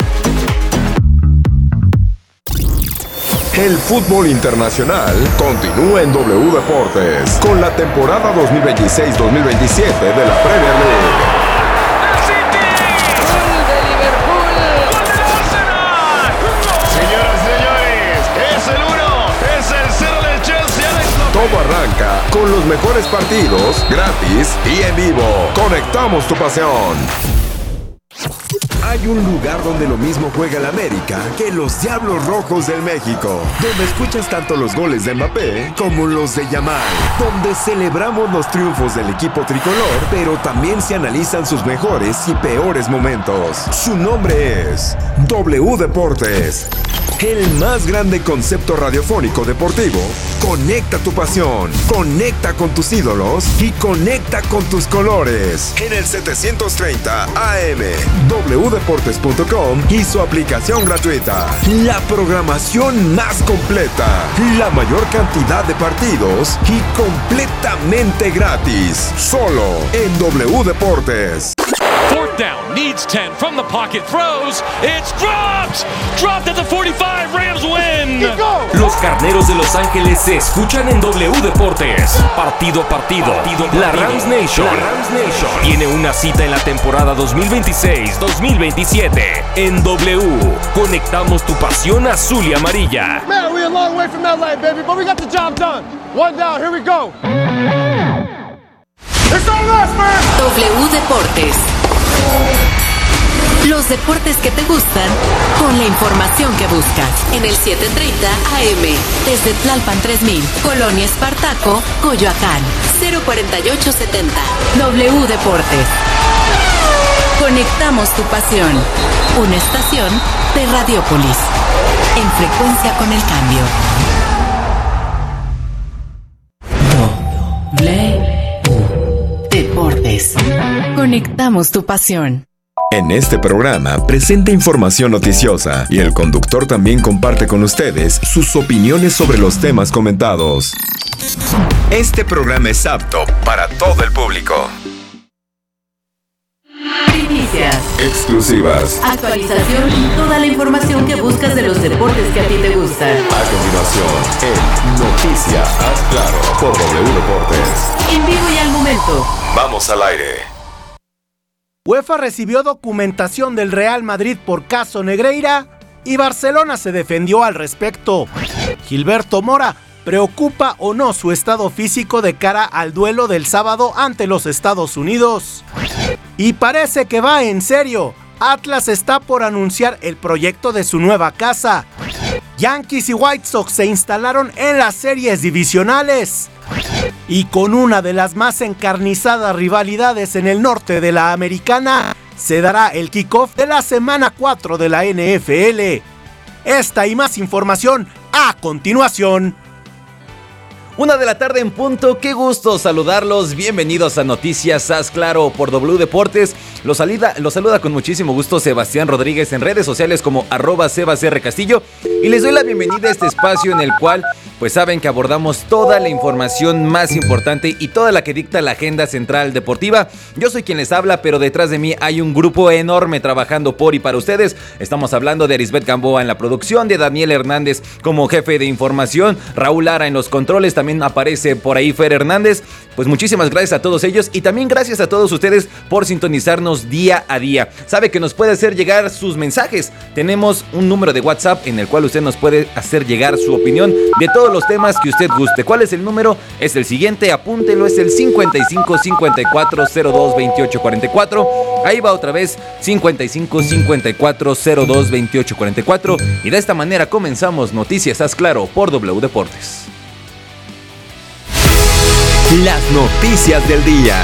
El fútbol internacional continúa en W Deportes con la temporada dos mil veintiséis dos mil veintisiete de la Premier League. Todo arranca con los mejores partidos, gratis y en vivo. Conectamos tu pasión. Hay un lugar donde lo mismo juega el América que los Diablos Rojos del México, donde escuchas tanto los goles de Mbappé como los de Yamal, donde celebramos los triunfos del equipo tricolor, pero también se analizan sus mejores y peores momentos. Su nombre es W Deportes. El más grande concepto radiofónico deportivo. Conecta tu pasión, conecta con tus ídolos y conecta con tus colores. En el setecientos treinta A M, w deportes punto com y su aplicación gratuita. La programación más completa, la mayor cantidad de partidos y completamente gratis. Solo en W Deportes. Fourth down, needs ten from the pocket, throws, it's dropped! Dropped at the forty-five, Rams win! Los Carneros de Los Ángeles se escuchan en W Deportes. Partido a partido, partido, partido. La Rams Nation, la Rams Nation tiene una cita en la temporada dos mil veintiséis dos mil veintisiete. En W, conectamos tu pasión azul y amarilla. Man, we're a long way from L A, baby, but we got the job done. One down, here we go. W Deportes. Los deportes que te gustan con la información que buscas. En el siete treinta A M. Desde Tlalpan tres mil, Colonia Espartaco, Coyoacán. cero cuarenta y ocho setenta. W Deportes. Conectamos tu pasión. Una estación de Radiopolis. En frecuencia con el cambio. W Deportes. Conectamos tu pasión. En este programa presenta información noticiosa y el conductor también comparte con ustedes sus opiniones sobre los temas comentados. Este programa es apto para todo el público. Primicias. Exclusivas. Actualización y toda la información que buscas de los deportes que a ti te gustan. A continuación, en Noticias Haz Claro por W Deportes. En vivo y al momento. Vamos al aire. UEFA recibió documentación del Real Madrid por caso Negreira y Barcelona se defendió al respecto. Gilberto Mora, ¿preocupa o no su estado físico de cara al duelo del sábado ante los Estados Unidos? Y parece que va en serio. Atlas está por anunciar el proyecto de su nueva casa. Yankees y White Sox se instalaron en las series divisionales. Y con una de las más encarnizadas rivalidades en el norte de la Americana, se dará el kickoff de la semana cuatro de la N F L. Esta y más información a continuación. Una de la tarde en punto, qué gusto saludarlos, bienvenidos a Noticias Haz Claro por W Deportes. Los saluda, los saluda con muchísimo gusto Sebastián Rodríguez en redes sociales como arroba sebasrcastillo y les doy la bienvenida a este espacio en el cual pues saben que abordamos toda la información más importante y toda la que dicta la agenda central deportiva. Yo soy quien les habla, pero detrás de mí hay un grupo enorme trabajando por y para ustedes. Estamos hablando de Arisbet Gamboa en la producción, de Daniel Hernández como jefe de información, Raúl Lara en los controles, también aparece por ahí Fer Hernández. Pues muchísimas gracias a todos ellos y también gracias a todos ustedes por sintonizarnos día a día. Sabe que nos puede hacer llegar sus mensajes. Tenemos un número de WhatsApp en el cual usted nos puede hacer llegar su opinión de todos los temas que usted guste. ¿Cuál es el número? Es el siguiente, apúntelo, es el cincuenta y cinco cincuenta y cuatro cero dos veintiocho cuarenta y cuatro. Ahí va otra vez, cincuenta y cinco cincuenta y cuatro cero dos veintiocho cuarenta y cuatro. Y de esta manera comenzamos Noticias Haz Claro por W Deportes. Las noticias del día.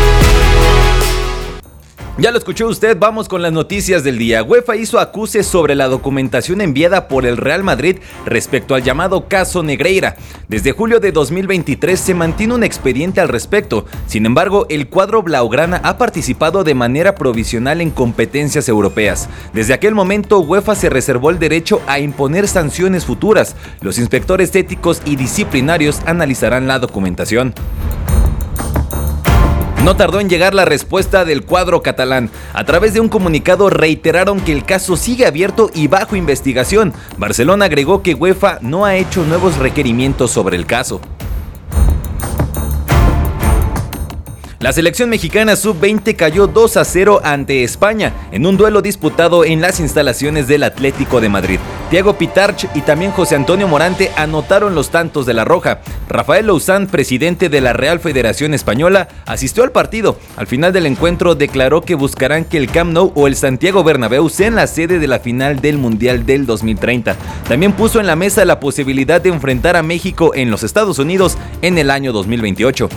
Ya lo escuchó usted, vamos con las noticias del día. UEFA hizo acuses sobre la documentación enviada por el Real Madrid respecto al llamado caso Negreira. Desde julio de dos mil veintitrés se mantiene un expediente al respecto. Sin embargo, el cuadro blaugrana ha participado de manera provisional en competencias europeas. Desde aquel momento, UEFA se reservó el derecho a imponer sanciones futuras. Los inspectores éticos y disciplinarios analizarán la documentación. No tardó en llegar la respuesta del cuadro catalán. A través de un comunicado reiteraron que el caso sigue abierto y bajo investigación. Barcelona agregó que UEFA no ha hecho nuevos requerimientos sobre el caso. La selección mexicana sub veinte cayó dos a cero ante España en un duelo disputado en las instalaciones del Atlético de Madrid. Thiago Pitarch y también José Antonio Morante anotaron los tantos de la Roja. Rafael Louzán, presidente de la Real Federación Española, asistió al partido. Al final del encuentro declaró que buscarán que el Camp Nou o el Santiago Bernabéu sean la sede de la final del Mundial del dos mil treinta. También puso en la mesa la posibilidad de enfrentar a México en los Estados Unidos en el año dos mil veintiocho.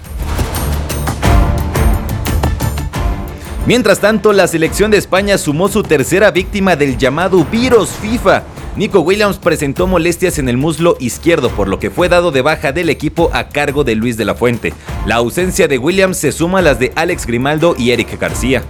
Mientras tanto, la selección de España sumó su tercera víctima del llamado virus FIFA. Nico Williams presentó molestias en el muslo izquierdo, por lo que fue dado de baja del equipo a cargo de Luis de la Fuente. La ausencia de Williams se suma a las de Alex Grimaldo y Eric García.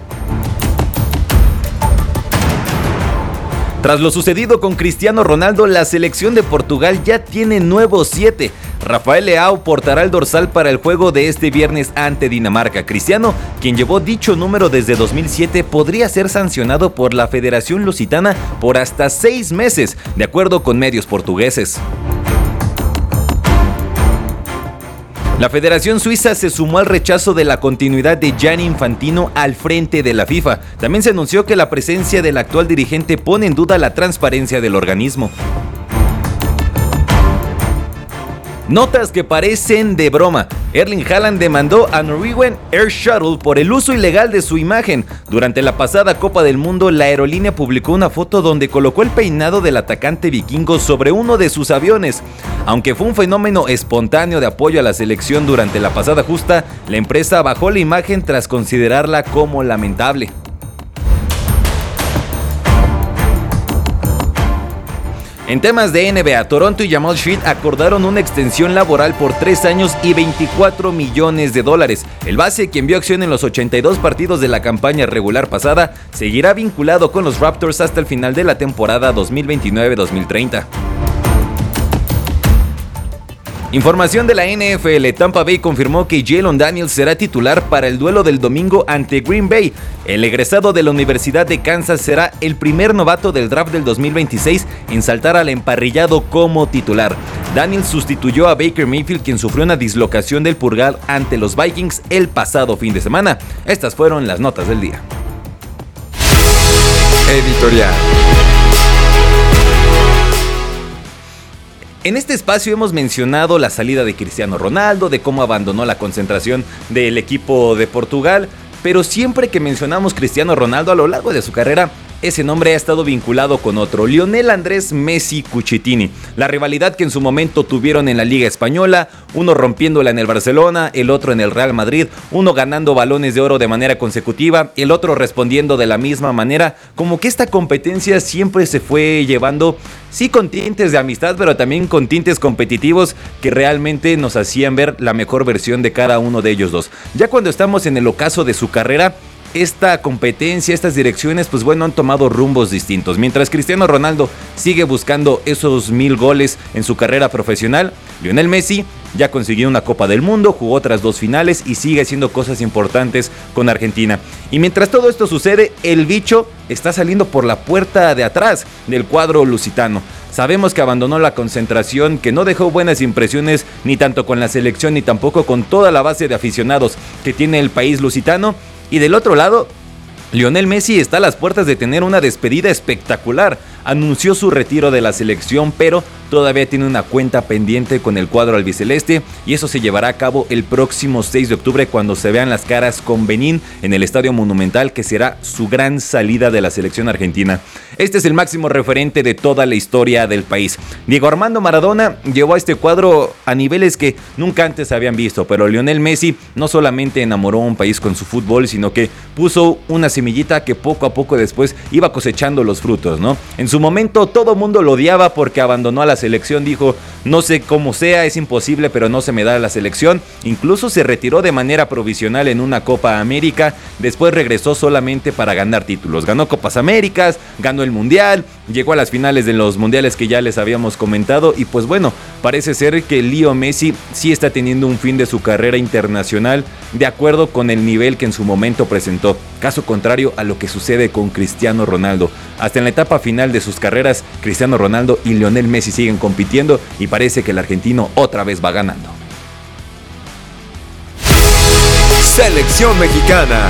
Tras lo sucedido con Cristiano Ronaldo, la selección de Portugal ya tiene nuevos siete. Rafael Leao portará el dorsal para el juego de este viernes ante Dinamarca. Cristiano, quien llevó dicho número desde dos mil siete, podría ser sancionado por la Federación Lusitana por hasta seis meses, de acuerdo con medios portugueses. La Federación Suiza se sumó al rechazo de la continuidad de Gianni Infantino al frente de la FIFA. También se anunció que la presencia del actual dirigente pone en duda la transparencia del organismo. Notas que parecen de broma. Erling Haaland demandó a Norwegian Air Shuttle por el uso ilegal de su imagen. Durante la pasada Copa del Mundo, la aerolínea publicó una foto donde colocó el peinado del atacante vikingo sobre uno de sus aviones. Aunque fue un fenómeno espontáneo de apoyo a la selección durante la pasada justa, la empresa bajó la imagen tras considerarla como lamentable. En temas de N B A, Toronto y Jamal Sheed acordaron una extensión laboral por tres años y veinticuatro millones de dólares. El base, quien vio acción en los ochenta y dos partidos de la campaña regular pasada, seguirá vinculado con los Raptors hasta el final de la temporada dos mil veintinueve dos mil treinta. Información de la N F L, Tampa Bay confirmó que Jalen Daniels será titular para el duelo del domingo ante Green Bay. El egresado de la Universidad de Kansas será el primer novato del draft del dos mil veintiséis en saltar al emparrillado como titular. Daniels sustituyó a Baker Mayfield, quien sufrió una dislocación del pulgar ante los Vikings el pasado fin de semana. Estas fueron las notas del día. Editorial. En este espacio hemos mencionado la salida de Cristiano Ronaldo, de cómo abandonó la concentración del equipo de Portugal, pero siempre que mencionamos Cristiano Ronaldo a lo largo de su carrera, ese nombre ha estado vinculado con otro, Lionel Andrés Messi Cucitini. La rivalidad que en su momento tuvieron en la Liga Española, uno rompiéndola en el Barcelona, el otro en el Real Madrid, uno ganando balones de oro de manera consecutiva, el otro respondiendo de la misma manera, como que esta competencia siempre se fue llevando, sí con tintes de amistad, pero también con tintes competitivos que realmente nos hacían ver la mejor versión de cada uno de ellos dos. Ya cuando estamos en el ocaso de su carrera, esta competencia, estas direcciones, pues bueno, han tomado rumbos distintos. Mientras Cristiano Ronaldo sigue buscando esos mil goles en su carrera profesional, Lionel Messi ya consiguió una Copa del Mundo, jugó otras dos finales y sigue haciendo cosas importantes con Argentina. Y mientras todo esto sucede, el bicho está saliendo por la puerta de atrás del cuadro lusitano. Sabemos que abandonó la concentración, que no dejó buenas impresiones ni tanto con la selección ni tampoco con toda la base de aficionados que tiene el país lusitano. Y del otro lado, Lionel Messi está a las puertas de tener una despedida espectacular. Anunció su retiro de la selección, pero todavía tiene una cuenta pendiente con el cuadro albiceleste y eso se llevará a cabo el próximo seis de octubre cuando se vean las caras con Benín en el Estadio Monumental, que será su gran salida de la selección argentina. Este es el máximo referente de toda la historia del país. Diego Armando Maradona llevó a este cuadro a niveles que nunca antes se habían visto, pero Lionel Messi no solamente enamoró a un país con su fútbol, sino que puso una semillita que poco a poco después iba cosechando los frutos, ¿no? En su momento todo mundo lo odiaba porque abandonó a la selección, dijo, no sé cómo sea, es imposible, pero no se me da la selección. Incluso se retiró de manera provisional en una Copa América, después regresó solamente para ganar títulos. Ganó Copas Américas, ganó el Mundial, llegó a las finales de los mundiales que ya les habíamos comentado y pues bueno, parece ser que Leo Messi sí está teniendo un fin de su carrera internacional de acuerdo con el nivel que en su momento presentó. Caso contrario a lo que sucede con Cristiano Ronaldo. Hasta en la etapa final de sus carreras, Cristiano Ronaldo y Lionel Messi siguen compitiendo y parece que el argentino otra vez va ganando. Selección mexicana.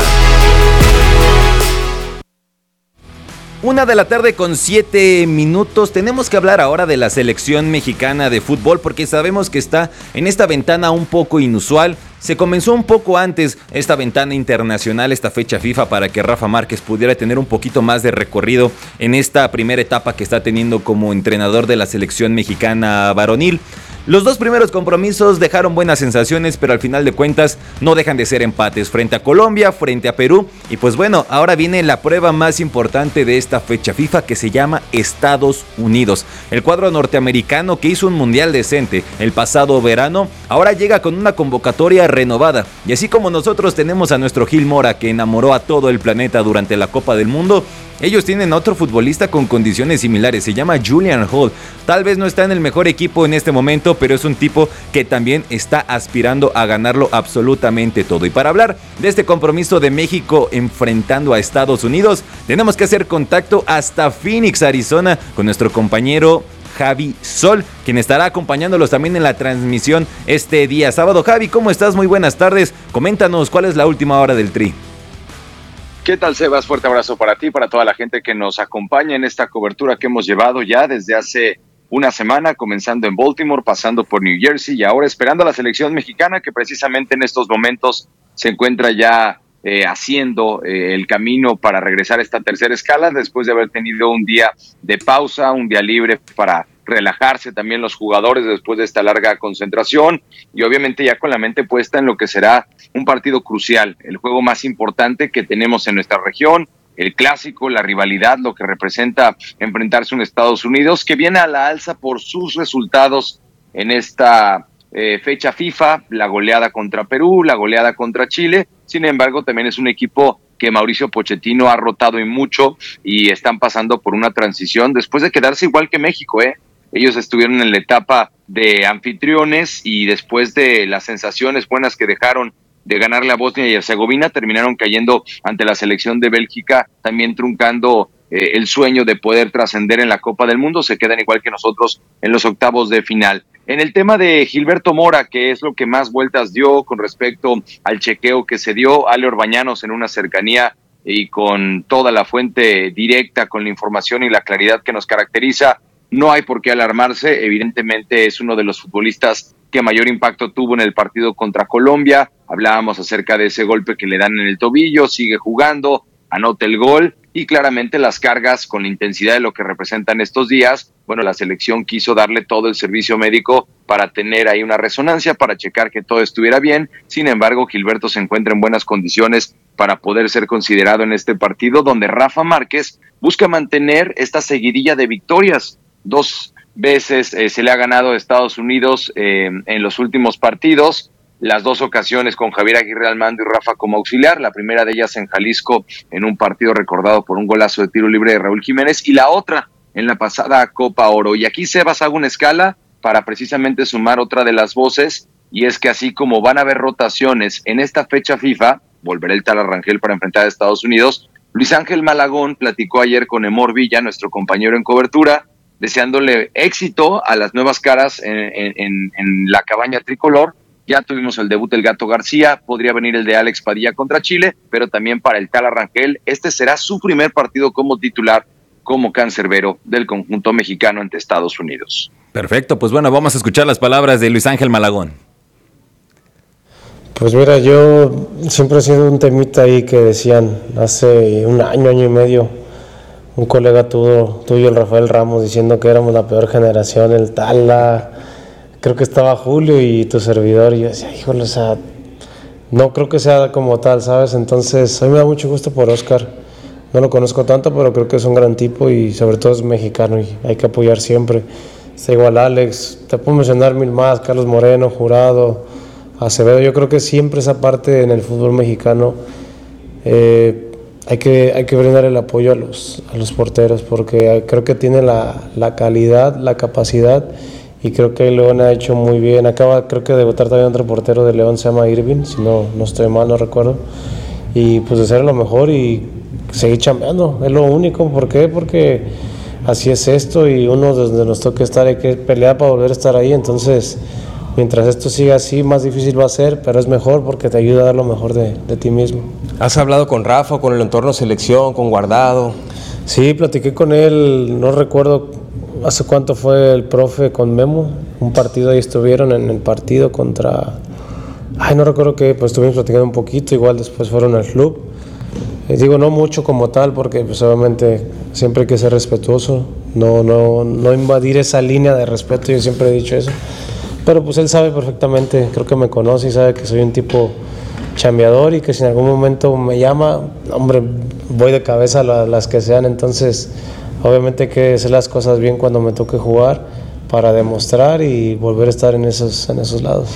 Una de la tarde con siete minutos. Tenemos que hablar ahora de la selección mexicana de fútbol porque sabemos que está en esta ventana un poco inusual. Se comenzó un poco antes esta ventana internacional, esta fecha FIFA, para que Rafa Márquez pudiera tener un poquito más de recorrido en esta primera etapa que está teniendo como entrenador de la selección mexicana varonil. Los dos primeros compromisos dejaron buenas sensaciones, pero al final de cuentas no dejan de ser empates frente a Colombia, frente a Perú. Y pues bueno, ahora viene la prueba más importante de esta fecha FIFA, que se llama Estados Unidos. El cuadro norteamericano, que hizo un mundial decente el pasado verano, ahora llega con una convocatoria renovada. Y así como nosotros tenemos a nuestro Gil Mora, que enamoró a todo el planeta durante la Copa del Mundo, ellos tienen a otro futbolista con condiciones similares, se llama Julian Hall. Tal vez no está en el mejor equipo en este momento, pero es un tipo que también está aspirando a ganarlo absolutamente todo. Y para hablar de este compromiso de México enfrentando a Estados Unidos, tenemos que hacer contacto hasta Phoenix, Arizona, con nuestro compañero Javi Sol, quien estará acompañándolos también en la transmisión este día sábado. Javi, ¿cómo estás? Muy buenas tardes. Coméntanos cuál es la última hora del Tri. ¿Qué tal, Sebas? Fuerte abrazo para ti, para toda la gente que nos acompaña en esta cobertura que hemos llevado ya desde hace una semana, comenzando en Baltimore, pasando por New Jersey y ahora esperando a la selección mexicana que precisamente en estos momentos se encuentra ya eh, haciendo eh, el camino para regresar a esta tercera escala después de haber tenido un día de pausa, un día libre para relajarse también los jugadores después de esta larga concentración y obviamente ya con la mente puesta en lo que será un partido crucial, el juego más importante que tenemos en nuestra región, el clásico, la rivalidad, lo que representa enfrentarse a un Estados Unidos que viene a la alza por sus resultados en esta eh, fecha FIFA, la goleada contra Perú, la goleada contra Chile. Sin embargo, también es un equipo que Mauricio Pochettino ha rotado y mucho y están pasando por una transición después de quedarse igual que México, ¿eh? Ellos estuvieron en la etapa de anfitriones y después de las sensaciones buenas que dejaron de ganarle a Bosnia y Herzegovina, terminaron cayendo ante la selección de Bélgica, también truncando eh, el sueño de poder trascender en la Copa del Mundo. Se quedan igual que nosotros en los octavos de final. En el tema de Gilberto Mora, que es lo que más vueltas dio con respecto al chequeo que se dio, Ale Orbañanos en una cercanía y con toda la fuente directa, con la información y la claridad que nos caracteriza, no hay por qué alarmarse. Evidentemente es uno de los futbolistas que mayor impacto tuvo en el partido contra Colombia. Hablábamos acerca de ese golpe que le dan en el tobillo, sigue jugando, anota el gol y claramente las cargas con la intensidad de lo que representan estos días. Bueno, la selección quiso darle todo el servicio médico para tener ahí una resonancia, para checar que todo estuviera bien. Sin embargo, Gilberto se encuentra en buenas condiciones para poder ser considerado en este partido, donde Rafa Márquez busca mantener esta seguidilla de victorias. Dos veces eh, se le ha ganado a Estados Unidos eh, en los últimos partidos, las dos ocasiones con Javier Aguirre Almando y Rafa como auxiliar, la primera de ellas en Jalisco en un partido recordado por un golazo de tiro libre de Raúl Jiménez y la otra en la pasada Copa Oro. Y aquí Sebas hago una escala para precisamente sumar otra de las voces, y es que así como van a haber rotaciones en esta fecha FIFA, volverá el Tala Rangel para enfrentar a Estados Unidos. Luis Ángel Malagón platicó ayer con Emor Villa, nuestro compañero en cobertura, deseándole éxito a las nuevas caras en, en, en la cabaña tricolor. Ya tuvimos el debut del Gato García, podría venir el de Alex Padilla contra Chile, pero también para el Tala Rangel, este será su primer partido como titular, como cancerbero del conjunto mexicano ante Estados Unidos. Perfecto, pues bueno, vamos a escuchar las palabras de Luis Ángel Malagón. Pues mira, yo siempre he sido un temita ahí que decían hace un año, año y medio, un colega tuyo, tuyo, el Rafael Ramos, diciendo que éramos la peor generación, el Tala, creo que estaba Julio y tu servidor, y yo decía, híjole, o sea, no creo que sea como tal, ¿sabes? Entonces, a mí me da mucho gusto por Oscar, no lo conozco tanto, pero creo que es un gran tipo y sobre todo es mexicano y hay que apoyar siempre. Está igual Alex, te puedo mencionar mil más, Carlos Moreno, Jurado, Acevedo. Yo creo que siempre esa parte en el fútbol mexicano eh, hay que, hay que brindar el apoyo a los, a los porteros, porque creo que tiene la, la calidad, la capacidad, y creo que León ha hecho muy bien. Acaba, creo que de debutar también otro portero de León, se llama Irving, si no, no estoy mal, no recuerdo, y pues de ser lo mejor y seguir chambeando, es lo único. ¿Por qué? Porque así es esto, y uno desde nos toca estar, hay que pelear para volver a estar ahí. Entonces, mientras esto siga así, más difícil va a ser, pero es mejor porque te ayuda a dar lo mejor de, de ti mismo. ¿Has hablado con Rafa, con el entorno selección, con Guardado? Sí, platiqué con él, no recuerdo hace cuánto fue el profe con Memo, un partido ahí estuvieron en el partido contra, ay no recuerdo qué, pues estuvimos platicando un poquito, igual después fueron al club. Eh, digo, no mucho como tal, porque pues obviamente siempre hay que ser respetuoso, no, no, no invadir esa línea de respeto, yo siempre he dicho eso. Pero pues él sabe perfectamente, creo que me conoce y sabe que soy un tipo chambeador y que si en algún momento me llama, hombre, voy de cabeza a la, las que sean. Entonces, obviamente hay que hacer las cosas bien cuando me toque jugar para demostrar y volver a estar en esos, en esos lados.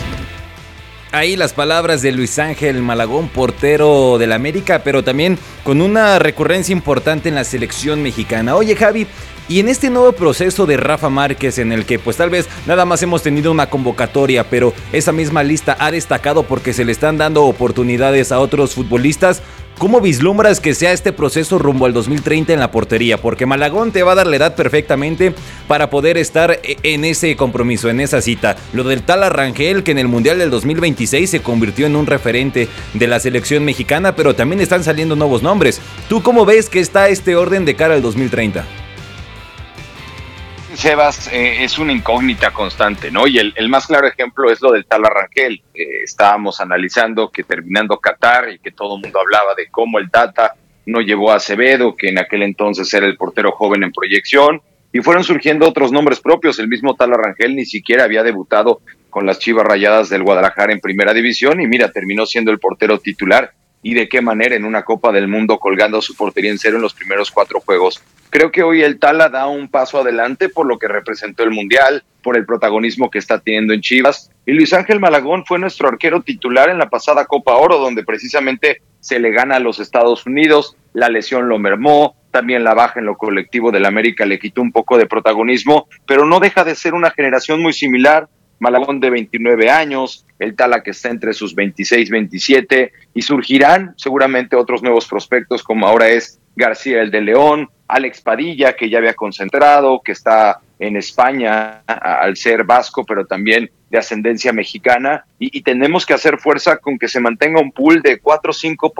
Ahí las palabras de Luis Ángel Malagón, portero del América, pero también con una recurrencia importante en la selección mexicana. Oye, Javi, y en este nuevo proceso de Rafa Márquez, en el que pues tal vez nada más hemos tenido una convocatoria, pero esa misma lista ha destacado porque se le están dando oportunidades a otros futbolistas, ¿cómo vislumbras que sea este proceso rumbo al dos mil treinta en la portería? Porque Malagón te va a dar la edad perfectamente para poder estar en ese compromiso, en esa cita. Lo del Tala Rangel, que en el Mundial del dos mil veintiséis se convirtió en un referente de la selección mexicana, pero también están saliendo nuevos nombres. ¿Tú cómo ves que está este orden de cara al dos mil treinta? Sebas, eh, es una incógnita constante, ¿no? Y el, el más claro ejemplo es lo del Tala Rangel. Eh, estábamos analizando que terminando Qatar y que todo el mundo hablaba de cómo el Tata no llevó a Acevedo, que en aquel entonces era el portero joven en proyección, y fueron surgiendo otros nombres propios. El mismo Tala Rangel ni siquiera había debutado con las Chivas Rayadas del Guadalajara en primera división, y mira, terminó siendo el portero titular, y de qué manera en una Copa del Mundo colgando su portería en cero en los primeros cuatro juegos. Creo que hoy el Tala da un paso adelante por lo que representó el Mundial, por el protagonismo que está teniendo en Chivas, y Luis Ángel Malagón fue nuestro arquero titular en la pasada Copa Oro, donde precisamente se le gana a los Estados Unidos, la lesión lo mermó, también la baja en lo colectivo del América le quitó un poco de protagonismo, pero no deja de ser una generación muy similar. Malagón de veintinueve años, el Tala que está entre sus veintiséis, veintisiete, y surgirán seguramente otros nuevos prospectos, como ahora es García el de León, Alex Padilla, que ya había concentrado, que está en España a, al ser vasco, pero también de ascendencia mexicana, y, y tenemos que hacer fuerza con que se mantenga un pool de cuatro o cinco